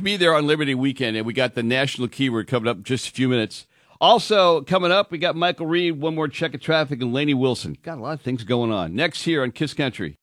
could be there on Liberty Weekend, and we got the national keyword coming up in just a few minutes. Also, coming up, we got Michael Reed, one more check of traffic, and Lainey Wilson. Got a lot of things going on. Next here on Kiss Country.